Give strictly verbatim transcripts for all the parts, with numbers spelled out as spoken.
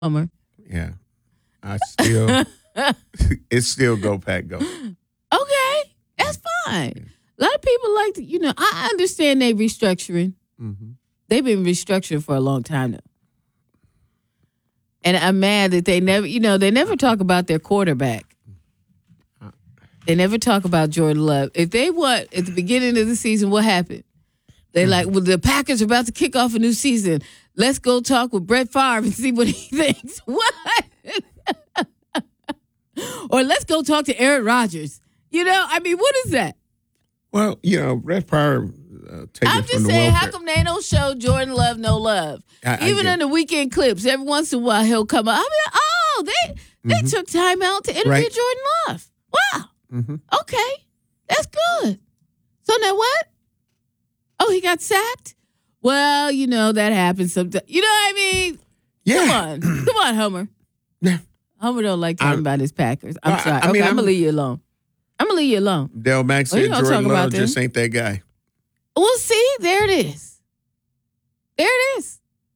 Homer. Yeah. I still, it's still go, Pack, go. Okay, that's fine. A lot of people like to, you know, I understand they restructuring. Mm-hmm. They've been restructuring for a long time now. And I'm mad that they never, you know, they never talk about their quarterback. They never talk about Jordan Love. If they want, at the beginning of the season, what happened? They like, well, the Packers are about to kick off a new season. Let's go talk with Brett Favre and see what he thinks. What? Or let's go talk to Aaron Rodgers. You know, I mean, what is that? Well, you know, Brett Favre uh, take I'm it just from the saying, welfare. how come they don't show Jordan Love no love? I- I Even get in the weekend clips, every once in a while he'll come up. I mean, oh, they they Mm-hmm. took time out to interview Right. Jordan Love. Wow. Mm-hmm. Okay, that's good. So now what? Oh, he got sacked? Well, you know, that happens sometimes. You know what I mean? Yeah. Come on. Come on, Homer. Yeah. Homer don't like talking I'm- about his Packers. I'm Well, I- sorry. I okay, mean, I'm, I'm- going to leave you alone. I'm going to leave you alone. Del Max Well, you said don't Jordan talk about Love just them. ain't that guy. Well, see, there it is. There it is.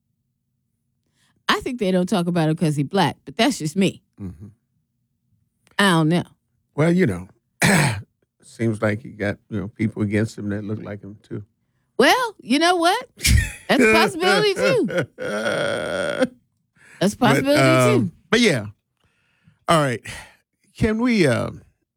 I think they don't talk about him because he's black, but that's just me. Mm-hmm. I don't know. Well, you know, seems like he got, you know, people against him that look like him, too. Well, you know what? That's a possibility, too. That's a possibility, but, um, too. But, yeah. All right. Can we uh,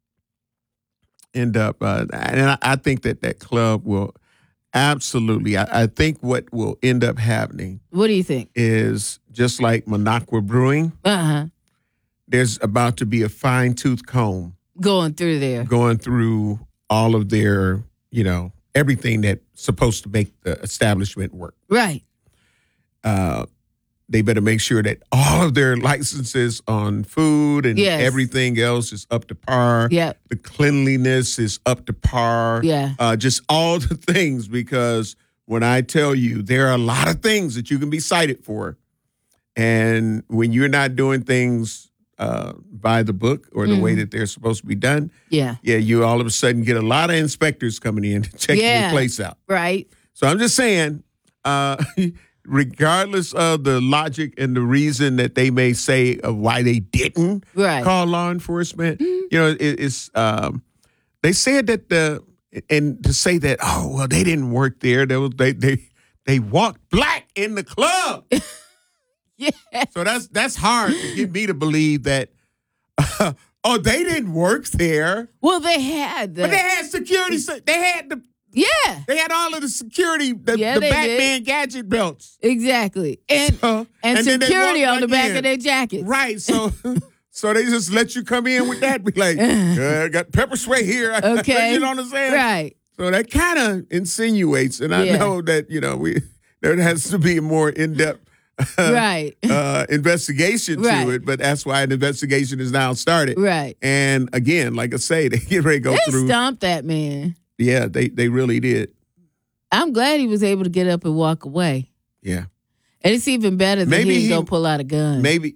end up, uh, and I, I think that that club will absolutely, I, I think what will end up happening What do you think? is just like Minocqua Brewing, Uh-huh. there's about to be a fine-tooth comb Going through there. going through all of their, you know, everything that's supposed to make the establishment work. Right. Uh, they better make sure that all of their licenses on food and Yes. everything else is up to par. Yep. The cleanliness is up to par. Yeah. Uh, just all the things, because when I tell you, there are a lot of things that you can be cited for. And when you're not doing things uh, by the book or the Mm-hmm. way that they're supposed to be done, Yeah. yeah, you all of a sudden get a lot of inspectors coming in to check Yeah. your place out. Right. So I'm just saying, uh, regardless of the logic and the reason that they may say of why they didn't Right. call law enforcement, you know, it, it's um, they said that the and to say that, oh well, they didn't work there. They was they they they walked black in the club. Yeah. So that's that's hard to get me to believe that. Uh, oh, they didn't work there, Well, they had the, but they had security. se- They had the yeah, they had all of the security, the, Yeah, the they Batman gadget belts. exactly. And So- and, and then they security walk on the right back in. of their jackets. Right. So so they just let you come in with that. Be like, uh, I got pepper spray here. Okay. You know what I'm saying? Right. So that kind of insinuates, and I Yeah. know that, you know, we there has to be a more in-depth Right. uh, investigation Right. to it, but that's why an investigation is now started. Right. And again, like I say, they get ready to go They through. stomped that man. Yeah, they, they really did. I'm glad he was able to get up and walk away. Yeah. And it's even better that Maybe he he- didn't go pull out a gun. Maybe.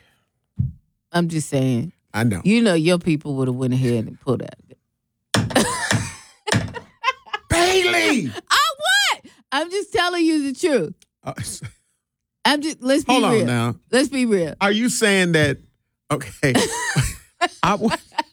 I'm just saying. I know. You know your people would have went ahead and pulled out a gun. Bailey! Oh, what? I'm just telling you the truth. Uh, I'm just, let's be hold real. on now. Let's be real. Are you saying that? Okay. I w-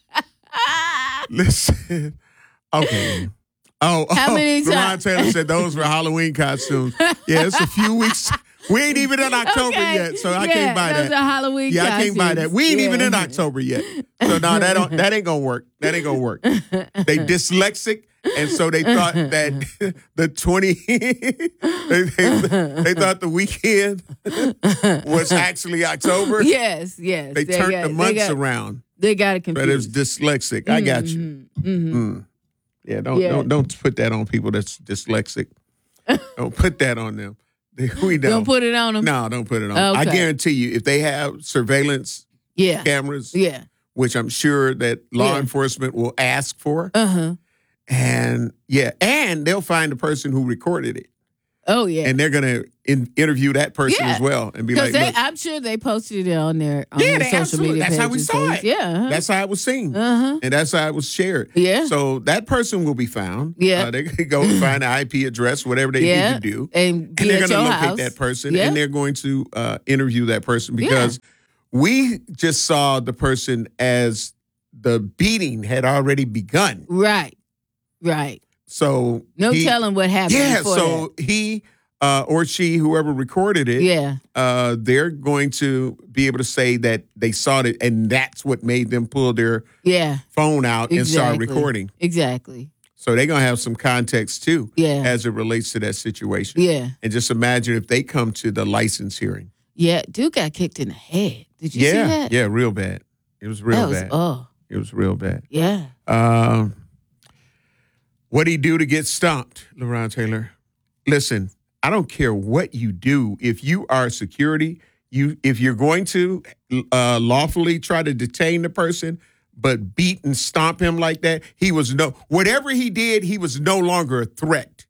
listen. Okay. Oh, How oh, many LaRon times- Taylor said those were Halloween costumes. Yeah, it's a few weeks. We ain't even in October Okay. yet, so I Yeah, can't buy those that. are Halloween Yeah, I can't buy that. costumes. We ain't even Yeah. in October yet, so no, that don't, that ain't gonna work. That ain't gonna work. They dyslexic, and so they thought that the twenty, they, they, they thought the weekend was actually October. Yes, yes. They turned got, the months they got, around, They got it but it's confused. dyslexic. I got you. Mhm, mhm. Mm. Yeah, don't Yeah. don't don't put that on people that's dyslexic. Don't put that on them. We don't. Don't put it on them. No, don't put it on. I Okay. guarantee you, if they have surveillance Yeah. cameras, Yeah. which I'm sure that law Yeah. enforcement will ask for, Uh huh. and yeah, and they'll find the person who recorded it. Oh, yeah. And they're going to in, interview that person Yeah. as well and be like, Because look, I'm sure they posted it on their, on yeah, their they social absolutely. media That's how we pages. saw it. Yeah. uh-huh. That's how it was seen. Uh-huh. And that's how it was shared. Yeah. So that person will be found. Yeah. Uh, they could go and find the I P address, whatever they Yeah. need to do. And be And they're at going to your locate house. that person Yeah. and they're going to uh, interview that person because we just saw the person as the beating had already begun. Right. Right. So No he- telling what happened. Yeah, before so he uh, or she, whoever recorded it, that. Yeah. uh, they're going to be able to say that they saw it, and that's what made them pull their Yeah. phone out and start Exactly. recording. Exactly. So they're going to have some context, too, Yeah. as it relates to that situation. Yeah. And just imagine if they come to the license hearing. Yeah. Dude got kicked in the head. Did you yeah, see that? yeah, real bad. It was real That was, bad. oh, It was real bad. yeah. Um, what'd he do to get stomped, LaRon Taylor? Listen, I don't care what you do. If you are security, you if you're going to uh, lawfully try to detain the person, but beat and stomp him like that, he was no whatever he did, he was no longer a threat.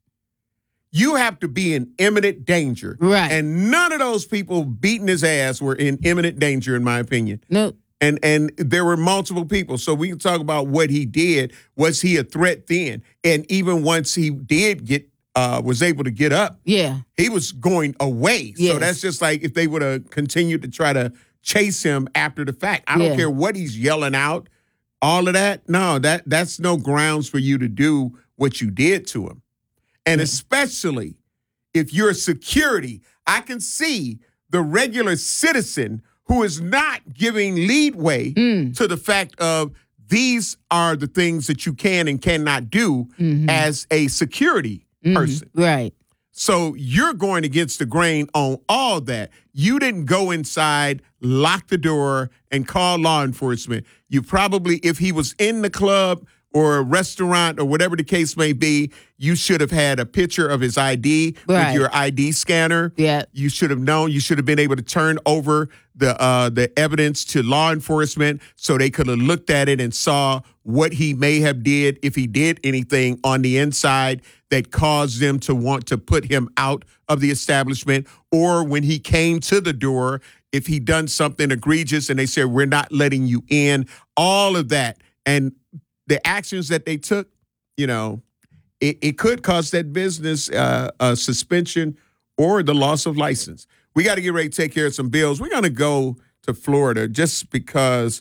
You have to be in imminent danger. Right. And none of those people beating his ass were in imminent danger, in my opinion. No. And and there were multiple people. So we can talk about what he did. Was he a threat then? And even once he did get, uh, was able to get up, Yeah. he was going away. Yes. So that's just like if they would have continued to try to chase him after the fact. I don't Yeah. care what he's yelling out, all of that. No, that that's no grounds for you to do what you did to him. And especially if you're security, I can see the regular citizen who is not giving leadway Mm. to the fact of these are the things that you can and cannot do Mhm. as a security Mhm. person. Right. So you're going against the grain on all that. You didn't go inside, lock the door, and call law enforcement. You probably, if he was in the club or a restaurant or whatever the case may be, you should have had a picture of his I D Right. with your I D scanner. Yeah. You should have known. You should have been able to turn over the uh, the evidence to law enforcement so they could have looked at it and saw what he may have did, if he did anything on the inside that caused them to want to put him out of the establishment, or when he came to the door, if he done something egregious and they said, we're not letting you in, all of that. And the actions that they took, you know, it, it could cause that business uh, a suspension or the loss of license. We got to get ready to take care of some bills. We're going to go to Florida just because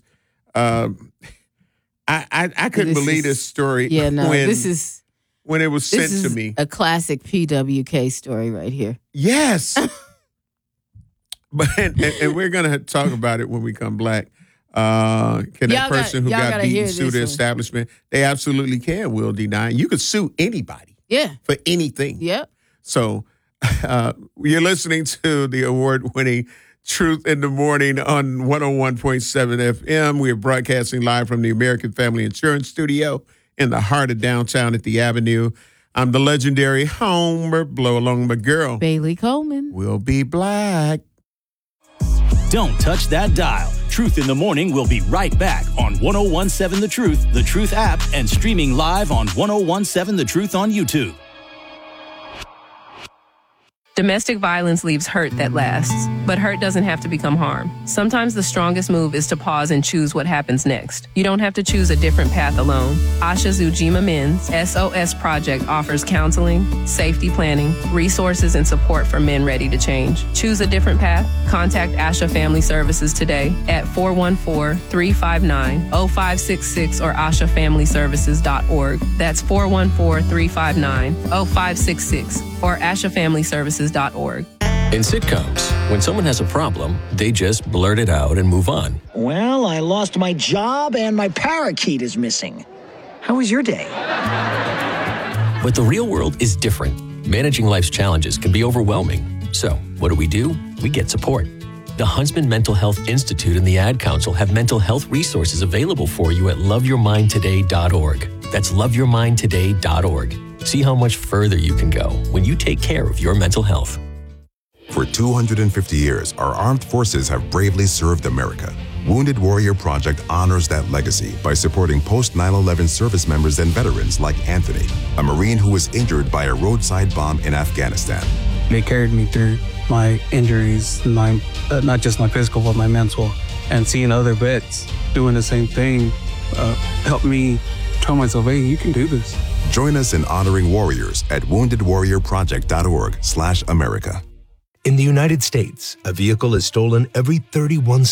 um, I, I I couldn't This believe is- this story Yeah, no. when, this is when it was sent this is to me. a classic P W K story right here. Yes. But and, and we're going to talk about it when we come back. Uh, can Y'all that got- person who y'all got gotta beaten hear sue this the one. establishment? They absolutely can, Will D nine. You could sue anybody Yeah. for anything. Yep. So uh, you're listening to the award-winning Truth in the Morning on one oh one point seven F M. We are broadcasting live from the American Family Insurance Studio in the heart of downtown at the Avenue. I'm the legendary Homer Blow Along My Girl. Bailey Coleman. We'll be black. Don't touch that dial. Truth in the Morning will be right back on one oh one seven The Truth, The Truth app, and streaming live on one oh one seven The Truth on YouTube. Domestic violence leaves hurt that lasts, but hurt doesn't have to become harm. Sometimes the strongest move is to pause and choose what happens next. You don't have to choose a different path alone. Asha Zujima Men's S O S Project offers counseling, safety planning, resources, and support for men ready to change. Choose a different path? Contact Asha Family Services today at four one four, three five nine, oh five six six or asha family services dot org. That's four one four, three five nine, oh five six six or asha family services dot org. In sitcoms, when someone has a problem, they just blurt it out and move on. Well, I lost my job and my parakeet is missing. How was your day? But the real world is different. Managing life's challenges can be overwhelming. So, what do we do? We get support. The Huntsman Mental Health Institute and the Ad Council have mental health resources available for you at love your mind today dot org. That's love your mind today dot org. See how much further you can go when you take care of your mental health. For two hundred fifty years, our armed forces have bravely served America. Wounded Warrior Project honors that legacy by supporting post nine eleven service members and veterans like Anthony, a Marine who was injured by a roadside bomb in Afghanistan. They carried me through my injuries, my uh, not just my physical, but my mental. And seeing other vets doing the same thing uh, helped me tell myself, hey, you can do this. Join us in honoring warriors at wounded warrior project dot org slash America. In the United States, a vehicle is stolen every thirty-one